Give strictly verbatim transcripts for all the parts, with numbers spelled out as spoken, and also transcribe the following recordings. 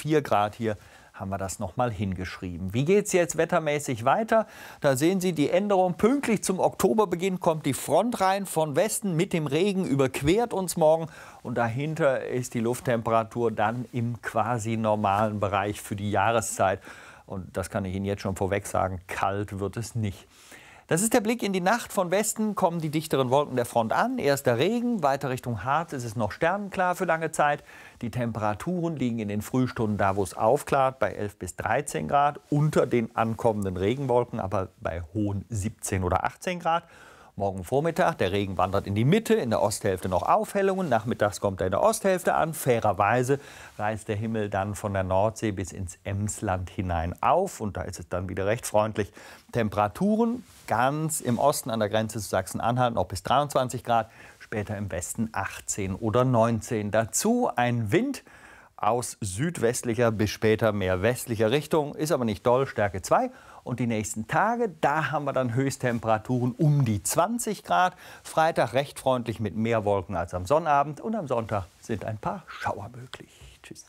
vier Grad hier haben wir das noch mal hingeschrieben. Wie geht es jetzt wettermäßig weiter? Da sehen Sie die Änderung. Pünktlich zum Oktoberbeginn kommt die Front rein von Westen mit dem Regen, überquert uns morgen. Und dahinter ist die Lufttemperatur dann im quasi normalen Bereich für die Jahreszeit. Und das kann ich Ihnen jetzt schon vorweg sagen, kalt wird es nicht. Das ist der Blick in die Nacht. Von Westen kommen die dichteren Wolken der Front an. Erst der Regen, weiter Richtung Harz ist es noch sternenklar für lange Zeit. Die Temperaturen liegen in den Frühstunden da, wo es aufklart, bei elf bis dreizehn Grad. Unter den ankommenden Regenwolken, aber bei hohen siebzehn oder achtzehn Grad. Morgen Vormittag, der Regen wandert in die Mitte, in der Osthälfte noch Aufhellungen. Nachmittags kommt er in der Osthälfte an. Fairerweise reißt der Himmel dann von der Nordsee bis ins Emsland hinein auf. Und da ist es dann wieder recht freundlich. Temperaturen ganz im Osten an der Grenze zu Sachsen-Anhalt noch bis dreiundzwanzig Grad. Später im Westen achtzehn oder neunzehn. Dazu ein Wind aus südwestlicher bis später mehr westlicher Richtung. Ist aber nicht doll, Stärke zwei. Und die nächsten Tage, da haben wir dann Höchsttemperaturen um die zwanzig Grad. Freitag recht freundlich mit mehr Wolken als am Sonnabend. Und am Sonntag sind ein paar Schauer möglich. Tschüss.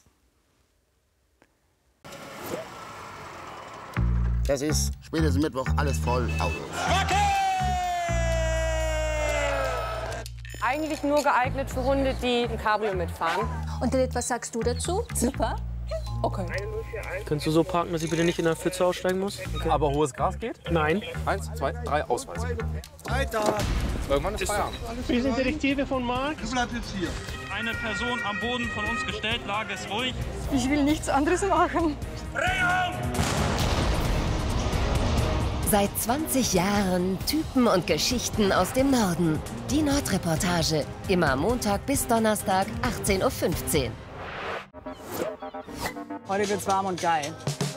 Das ist spätestens Mittwoch alles voll Auto. Eigentlich nur geeignet für Hunde, die ein Cabrio mitfahren. Und Lilith, was sagst du dazu? Super. Okay. Könntest du so parken, dass ich bitte nicht in der Pfütze aussteigen muss? Okay. Aber hohes Gras geht? Nein. Eins, zwei, drei, Ausweis. Weiter! Irgendwann ist Feierabend. Wir sind Detektive von Mark. Du bleibst jetzt hier. Eine Person am Boden von uns gestellt, Lage ist ruhig. Ich will nichts anderes machen. Seit zwanzig Jahren Typen und Geschichten aus dem Norden. Die Nordreportage. Immer Montag bis Donnerstag, achtzehn Uhr fünfzehn. Heute wird's warm und geil.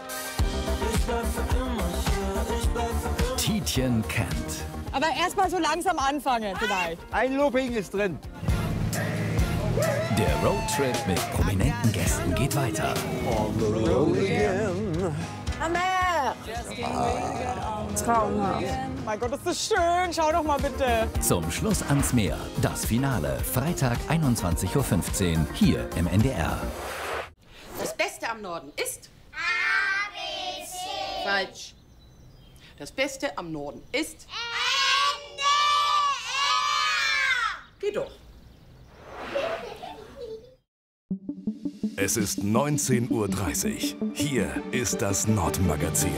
Tietjen kennt. Aber erst mal so langsam anfangen vielleicht. Ein Looping ist drin. Der Roadtrip mit prominenten Gästen geht weiter. Hammer! Traumhaft. Mein Gott, ist das schön. Schau doch mal bitte. Zum Schluss ans Meer. Das Finale. Freitag einundzwanzig Uhr fünfzehn. Hier im N D R. Das Beste am Norden ist? A, B, C. Falsch. Das Beste am Norden ist? N D R. Geh doch. Es ist neunzehn Uhr dreißig. Hier ist das Nordmagazin.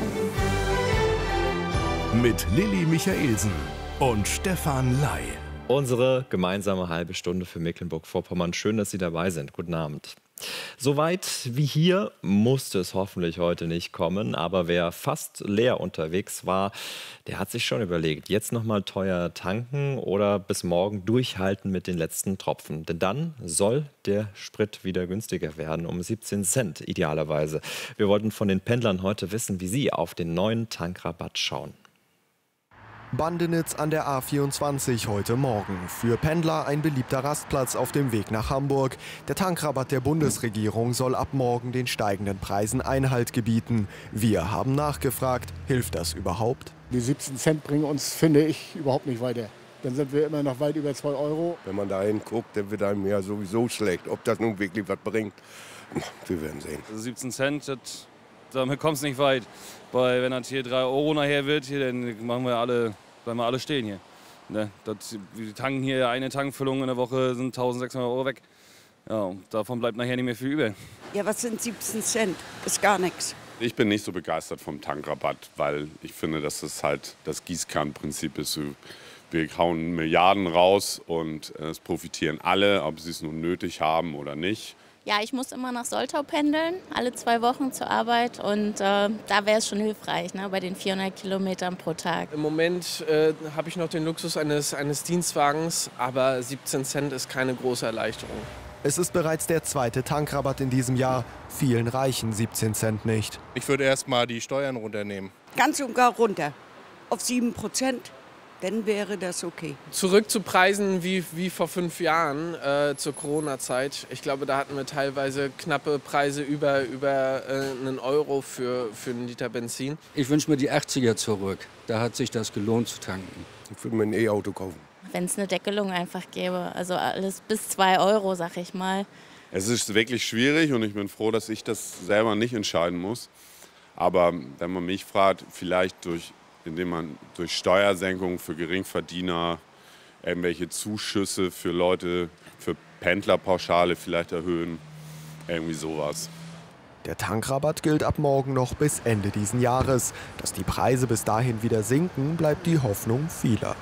Mit Lilly Michaelsen und Stefan Ley. Unsere gemeinsame halbe Stunde für Mecklenburg-Vorpommern. Schön, dass Sie dabei sind. Guten Abend. Soweit wie hier musste es hoffentlich heute nicht kommen, aber wer fast leer unterwegs war, der hat sich schon überlegt, jetzt noch mal teuer tanken oder bis morgen durchhalten mit den letzten Tropfen. Denn dann soll der Sprit wieder günstiger werden, um siebzehn Cent idealerweise. Wir wollten von den Pendlern heute wissen, wie sie auf den neuen Tankrabatt schauen. Bandenitz an der A vierundzwanzig heute Morgen. Für Pendler ein beliebter Rastplatz auf dem Weg nach Hamburg. Der Tankrabatt der Bundesregierung soll ab morgen den steigenden Preisen Einhalt gebieten. Wir haben nachgefragt, hilft das überhaupt? Die siebzehn Cent bringen uns, finde ich, überhaupt nicht weiter. Dann sind wir immer noch weit über zwei Euro. Wenn man da hinguckt, dann wird einem ja sowieso schlecht. Ob das nun wirklich was bringt, wir werden sehen. Also siebzehn Cent, das, damit kommt es nicht weit. Weil wenn das hier drei Euro nachher wird, hier, dann machen wir alle, bleiben wir alle stehen hier. Ne? Das, wir tanken hier eine Tankfüllung in der Woche, sind eintausendsechshundert Euro weg. Ja, und davon bleibt nachher nicht mehr viel über. Ja, was sind siebzehn Cent? Ist gar nichts. Ich bin nicht so begeistert vom Tankrabatt, weil ich finde, dass es halt das Gießkannenprinzip ist. Wir hauen Milliarden raus und es profitieren alle, ob sie es nun nötig haben oder nicht. Ja, ich muss immer nach Soltau pendeln, alle zwei Wochen zur Arbeit und äh, da wäre es schon hilfreich, ne, bei den vierhundert Kilometern pro Tag. Im Moment äh, habe ich noch den Luxus eines, eines Dienstwagens, aber siebzehn Cent ist keine große Erleichterung. Es ist bereits der zweite Tankrabatt in diesem Jahr. Vielen reichen siebzehn Cent nicht. Ich würde erst mal die Steuern runternehmen. Ganz und gar runter, auf sieben Prozent. Dann wäre das okay. Zurück zu Preisen wie, wie vor fünf Jahren äh, zur Corona-Zeit. Ich glaube, da hatten wir teilweise knappe Preise über, über äh, einen Euro für, für einen Liter Benzin. Ich wünsche mir die achtziger zurück. Da hat sich das gelohnt zu tanken. Ich würde mir ein E-Auto kaufen. Wenn es eine Deckelung einfach gäbe, also alles bis zwei Euro, sag ich mal. Es ist wirklich schwierig und ich bin froh, dass ich das selber nicht entscheiden muss. Aber wenn man mich fragt, vielleicht durch, indem man durch Steuersenkungen für Geringverdiener, irgendwelche Zuschüsse für Leute, für Pendlerpauschale vielleicht erhöhen, irgendwie sowas. Der Tankrabatt gilt ab morgen noch bis Ende diesen Jahres. Dass die Preise bis dahin wieder sinken, bleibt die Hoffnung vieler.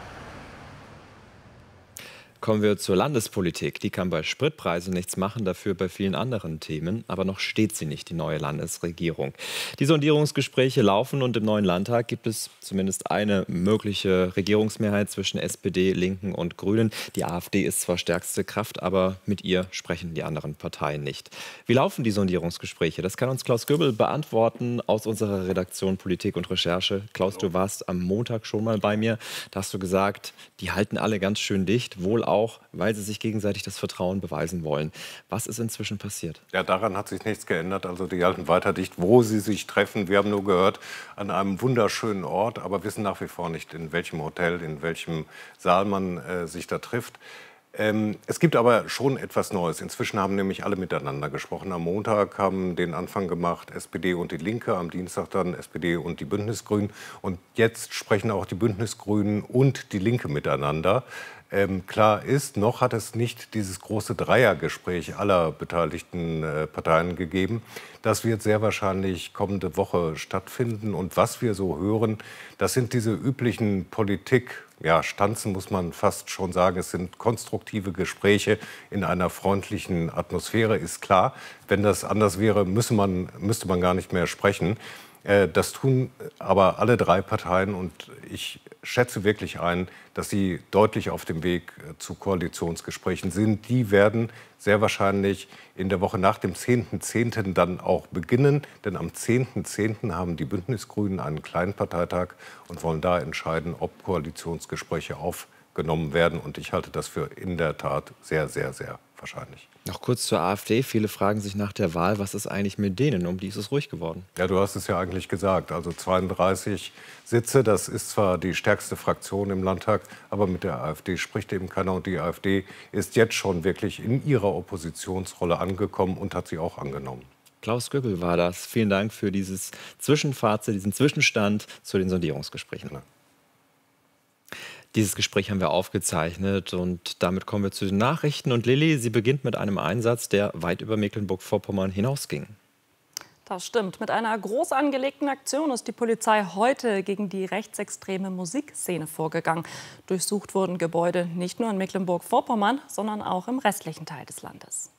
Kommen wir zur Landespolitik. Die kann bei Spritpreisen nichts machen, dafür bei vielen anderen Themen. Aber noch steht sie nicht, die neue Landesregierung. Die Sondierungsgespräche laufen und im neuen Landtag gibt es zumindest eine mögliche Regierungsmehrheit zwischen S P D, Linken und Grünen. Die AfD ist zwar stärkste Kraft, aber mit ihr sprechen die anderen Parteien nicht. Wie laufen die Sondierungsgespräche? Das kann uns Klaus Göbel beantworten aus unserer Redaktion Politik und Recherche. Klaus, du warst am Montag schon mal bei mir. Da hast du gesagt, die halten alle ganz schön dicht, wohl auch, weil sie sich gegenseitig das Vertrauen beweisen wollen. Was ist inzwischen passiert? Ja, daran hat sich nichts geändert. Also die halten weiter dicht, wo sie sich treffen. Wir haben nur gehört, an einem wunderschönen Ort, aber wissen nach wie vor nicht, in welchem Hotel, in welchem Saal man äh, sich da trifft. Ähm, es gibt aber schon etwas Neues. Inzwischen haben nämlich alle miteinander gesprochen. Am Montag haben den Anfang gemacht S P D und die Linke, am Dienstag dann S P D und die Bündnisgrünen. Und jetzt sprechen auch die Bündnisgrünen und die Linke miteinander. Ähm, klar ist, noch hat es nicht dieses große Dreiergespräch aller beteiligten äh, Parteien gegeben. Das wird sehr wahrscheinlich kommende Woche stattfinden. Und was wir so hören, das sind diese üblichen Politik, ja, Stanzen muss man fast schon sagen. Es sind konstruktive Gespräche in einer freundlichen Atmosphäre, ist klar. Wenn das anders wäre, müsse man, müsste man gar nicht mehr sprechen. Das tun aber alle drei Parteien und ich schätze wirklich ein, dass sie deutlich auf dem Weg zu Koalitionsgesprächen sind. Die werden sehr wahrscheinlich in der Woche nach dem zehnten zehnten dann auch beginnen. Denn am zehnten zehnten haben die Bündnisgrünen einen kleinen Parteitag und wollen da entscheiden, ob Koalitionsgespräche aufgenommen werden. Und ich halte das für in der Tat sehr, sehr, sehr wahrscheinlich. Noch kurz zur AfD. Viele fragen sich nach der Wahl, was ist eigentlich mit denen? Um die ist es ruhig geworden. Ja, du hast es ja eigentlich gesagt. Also zweiunddreißig Sitze, das ist zwar die stärkste Fraktion im Landtag, aber mit der AfD spricht eben keiner. Und die AfD ist jetzt schon wirklich in ihrer Oppositionsrolle angekommen und hat sie auch angenommen. Klaus Göbel war das. Vielen Dank für dieses Zwischenfazit, diesen Zwischenstand zu den Sondierungsgesprächen. Ja. Dieses Gespräch haben wir aufgezeichnet und damit kommen wir zu den Nachrichten. Und Lilly, sie beginnt mit einem Einsatz, der weit über Mecklenburg-Vorpommern hinausging. Das stimmt. Mit einer groß angelegten Aktion ist die Polizei heute gegen die rechtsextreme Musikszene vorgegangen. Durchsucht wurden Gebäude nicht nur in Mecklenburg-Vorpommern, sondern auch im restlichen Teil des Landes.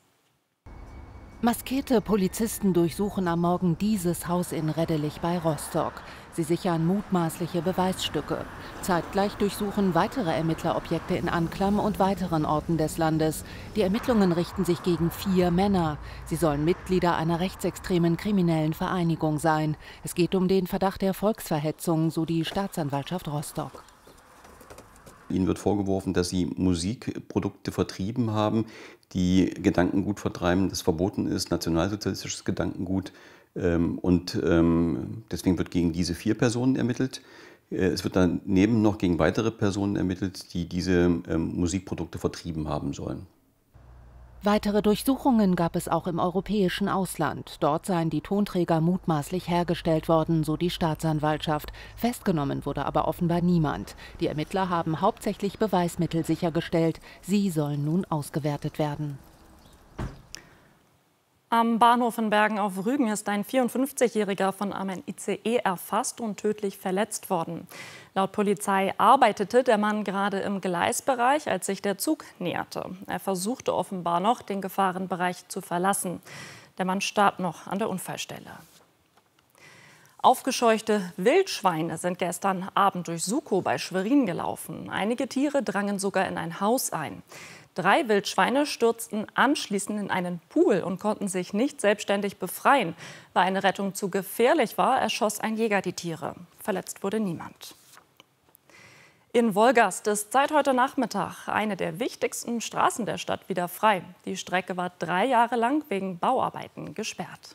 Maskierte Polizisten durchsuchen am Morgen dieses Haus in Reddelich bei Rostock. Sie sichern mutmaßliche Beweisstücke. Zeitgleich durchsuchen weitere Ermittler Objekte in Anklam und weiteren Orten des Landes. Die Ermittlungen richten sich gegen vier Männer. Sie sollen Mitglieder einer rechtsextremen kriminellen Vereinigung sein. Es geht um den Verdacht der Volksverhetzung, so die Staatsanwaltschaft Rostock. Ihnen wird vorgeworfen, dass sie Musikprodukte vertrieben haben, die Gedankengut vertreiben, das verboten ist, nationalsozialistisches Gedankengut. Und deswegen wird gegen diese vier Personen ermittelt. Es wird daneben noch gegen weitere Personen ermittelt, die diese Musikprodukte vertrieben haben sollen. Weitere Durchsuchungen gab es auch im europäischen Ausland. Dort seien die Tonträger mutmaßlich hergestellt worden, so die Staatsanwaltschaft. Festgenommen wurde aber offenbar niemand. Die Ermittler haben hauptsächlich Beweismittel sichergestellt. Sie sollen nun ausgewertet werden. Am Bahnhof in Bergen auf Rügen ist ein vierundfünfzigjähriger von einem I C E erfasst und tödlich verletzt worden. Laut Polizei arbeitete der Mann gerade im Gleisbereich, als sich der Zug näherte. Er versuchte offenbar noch, den Gefahrenbereich zu verlassen. Der Mann starb noch an der Unfallstelle. Aufgescheuchte Wildschweine sind gestern Abend durch Sukow bei Schwerin gelaufen. Einige Tiere drangen sogar in ein Haus ein. Drei Wildschweine stürzten anschließend in einen Pool und konnten sich nicht selbstständig befreien. Weil eine Rettung zu gefährlich war, erschoss ein Jäger die Tiere. Verletzt wurde niemand. In Wolgast ist seit heute Nachmittag eine der wichtigsten Straßen der Stadt wieder frei. Die Strecke war drei Jahre lang wegen Bauarbeiten gesperrt.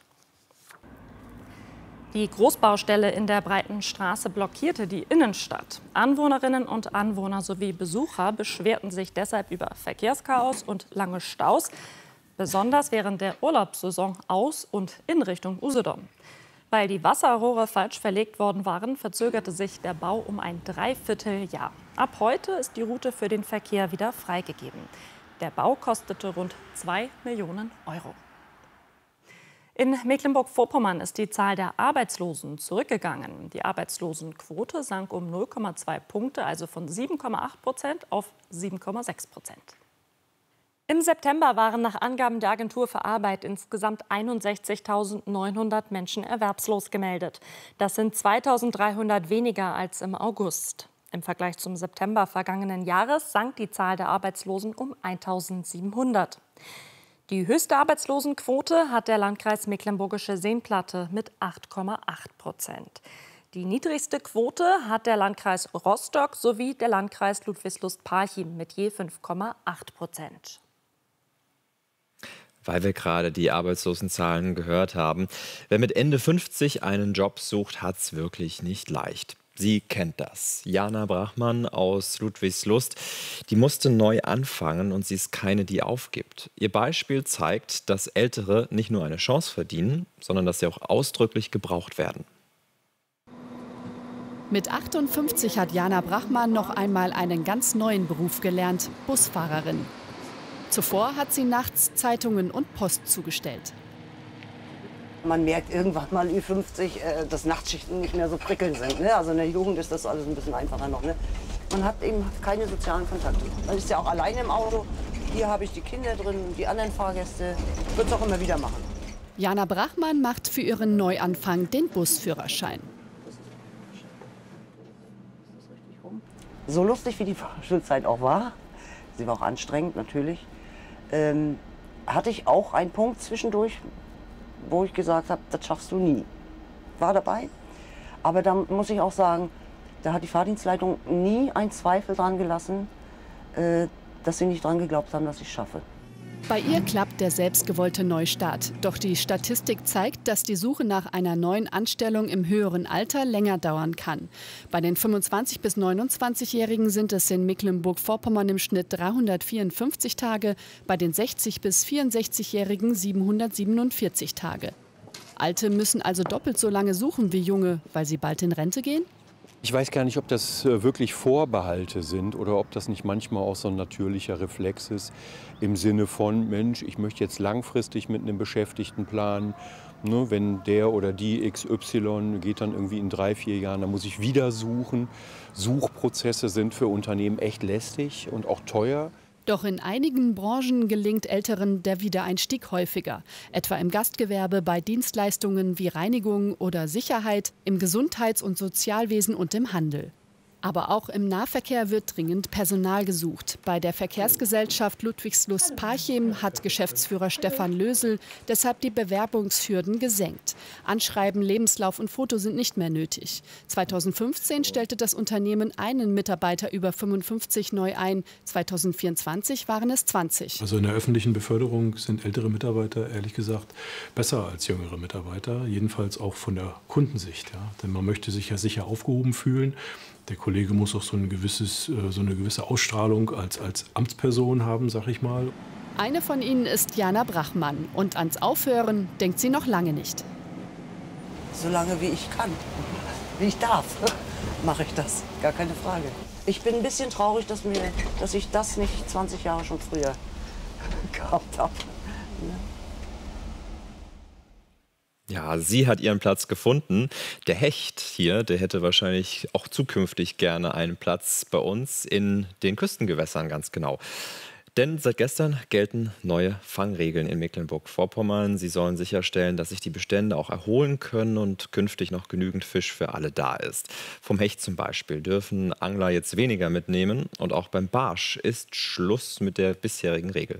Die Großbaustelle in der Breiten Straße blockierte die Innenstadt. Anwohnerinnen und Anwohner sowie Besucher beschwerten sich deshalb über Verkehrschaos und lange Staus. besonders während der Urlaubssaison aus und in Richtung Usedom. Weil die Wasserrohre falsch verlegt worden waren, verzögerte sich der Bau um ein Dreivierteljahr. Ab heute ist die Route für den Verkehr wieder freigegeben. Der Bau kostete rund zwei Millionen Euro. In Mecklenburg-Vorpommern ist die Zahl der Arbeitslosen zurückgegangen. Die Arbeitslosenquote sank um null Komma zwei Punkte, also von sieben Komma acht Prozent auf sieben Komma sechs Prozent. Im September waren nach Angaben der Agentur für Arbeit insgesamt einundsechzigtausendneunhundert Menschen erwerbslos gemeldet. Das sind zweitausenddreihundert weniger als im August. Im Vergleich zum September vergangenen Jahres sank die Zahl der Arbeitslosen um eintausendsiebenhundert. Die höchste Arbeitslosenquote hat der Landkreis Mecklenburgische Seenplatte mit acht Komma acht Prozent. Die niedrigste Quote hat der Landkreis Rostock sowie der Landkreis Ludwigslust-Parchim mit je fünf Komma acht Prozent. Weil wir gerade die Arbeitslosenzahlen gehört haben. Wer mit Ende fünfzig einen Job sucht, hat es wirklich nicht leicht. Sie kennt das. Jana Brachmann aus Ludwigslust, die musste neu anfangen und sie ist keine, die aufgibt. Ihr Beispiel zeigt, dass Ältere nicht nur eine Chance verdienen, sondern dass sie auch ausdrücklich gebraucht werden. Mit achtundfünfzig hat Jana Brachmann noch einmal einen ganz neuen Beruf gelernt, Busfahrerin. Zuvor hat sie nachts Zeitungen und Post zugestellt. Man merkt irgendwann mal Ü fünfzig, äh, dass Nachtschichten nicht mehr so prickelnd sind. Ne? Also in der Jugend ist das alles ein bisschen einfacher noch. Ne? Man hat eben keine sozialen Kontakte. Man ist ja auch alleine im Auto. Hier habe ich die Kinder drin, die anderen Fahrgäste. Ich würde es auch immer wieder machen. Jana Brachmann macht für ihren Neuanfang den Busführerschein. So lustig wie die Fahrschulzeit auch war, sie war auch anstrengend natürlich, ähm, hatte ich auch einen Punkt zwischendurch, wo ich gesagt habe, das schaffst du nie. War dabei, aber da muss ich auch sagen, da hat die Fahrdienstleitung nie einen Zweifel dran gelassen, äh, dass sie nicht dran geglaubt haben, dass ich es schaffe. Bei ihr klappt der selbstgewollte Neustart. Doch die Statistik zeigt, dass die Suche nach einer neuen Anstellung im höheren Alter länger dauern kann. Bei den fünfundzwanzig- bis neunundzwanzigjährigen sind es in Mecklenburg-Vorpommern im Schnitt dreihundertvierundfünfzig Tage, bei den sechzig- bis vierundsechzigjährigen siebenhundertsiebenundvierzig Tage. Alte müssen also doppelt so lange suchen wie Junge, weil sie bald in Rente gehen? Ich weiß gar nicht, ob das wirklich Vorbehalte sind oder ob das nicht manchmal auch so ein natürlicher Reflex ist im Sinne von, Mensch, ich möchte jetzt langfristig mit einem Beschäftigten planen. Ne, wenn der oder die X Y geht dann irgendwie in drei, vier Jahren, dann muss ich wieder suchen. Suchprozesse sind für Unternehmen echt lästig und auch teuer. Doch in einigen Branchen gelingt Älteren der Wiedereinstieg häufiger. Etwa im Gastgewerbe, bei Dienstleistungen wie Reinigung oder Sicherheit, im Gesundheits- und Sozialwesen und im Handel. Aber auch im Nahverkehr wird dringend Personal gesucht. Bei der Verkehrsgesellschaft Ludwigslust-Parchim hat Geschäftsführer Stefan Lösel deshalb die Bewerbungshürden gesenkt. Anschreiben, Lebenslauf und Foto sind nicht mehr nötig. zweitausendfünfzehn stellte das Unternehmen einen Mitarbeiter über fünfundfünfzig neu ein. zweitausendvierundzwanzig waren es zwanzig. Also in der öffentlichen Beförderung sind ältere Mitarbeiter, ehrlich gesagt, besser als jüngere Mitarbeiter. Jedenfalls auch von der Kundensicht. Ja. Denn man möchte sich ja sicher aufgehoben fühlen. Der Kollege muss auch so, ein gewisses, so eine gewisse Ausstrahlung als, als Amtsperson haben, sag ich mal. Eine von ihnen ist Jana Brachmann. Und ans Aufhören denkt sie noch lange nicht. So lange wie ich kann, wie ich darf, mache ich das. Gar keine Frage. Ich bin ein bisschen traurig, dass, mir, dass ich das nicht zwanzig Jahre schon früher gehabt habe. Ja, sie hat ihren Platz gefunden. Der Hecht hier, der hätte wahrscheinlich auch zukünftig gerne einen Platz bei uns in den Küstengewässern, ganz genau. Denn seit gestern gelten neue Fangregeln in Mecklenburg-Vorpommern. Sie sollen sicherstellen, dass sich die Bestände auch erholen können und künftig noch genügend Fisch für alle da ist. Vom Hecht zum Beispiel dürfen Angler jetzt weniger mitnehmen. Und auch beim Barsch ist Schluss mit der bisherigen Regel.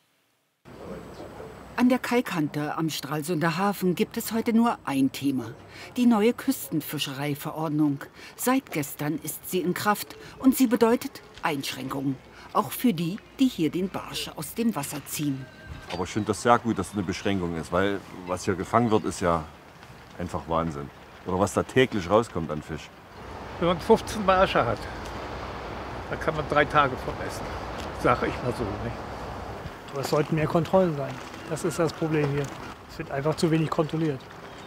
An der Kaikante am Stralsunder Hafen gibt es heute nur ein Thema. Die neue Küstenfischereiverordnung. Seit gestern ist sie in Kraft und sie bedeutet Einschränkungen. Auch für die, die hier den Barsch aus dem Wasser ziehen. Aber ich finde das sehr gut, dass es eine Beschränkung ist, weil was hier gefangen wird, ist ja einfach Wahnsinn. Oder was da täglich rauskommt an Fisch. Wenn man fünfzehn Barsche hat, da kann man drei Tage von essen, sage ich mal so. Nicht? Aber es sollten mehr Kontrollen sein. Das ist das Problem hier. Es wird einfach zu wenig kontrolliert.